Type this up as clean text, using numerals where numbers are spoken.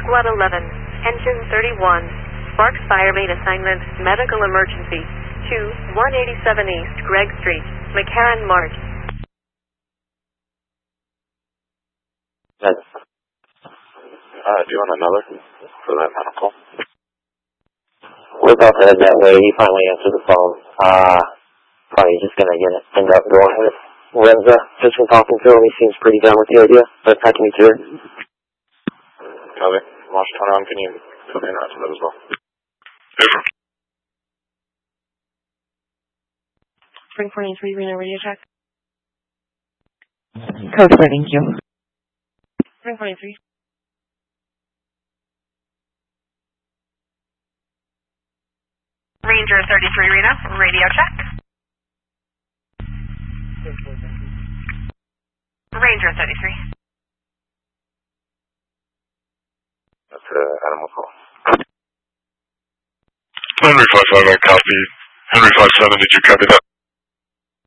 Squad 11, Engine 31, Sparks Fire Main Assignment, Medical Emergency, to 187 East Gregg Street, McCarran Mart. Yes. Do you want another for that medical? We're both headed that way. He finally answered the phone. Probably just going to end up going with Renza. Just from talking to him, he seems pretty down with the idea. But I can meet you. Copy. Launch turn on. Can you put me in that as well? Spring 43, Reno radio check. Code for thank you. Spring 43. Ranger 33 Reno, radio check. Ranger 33. That's animal call. Henry 5-5, I copy. Henry 5-7, did you copy that?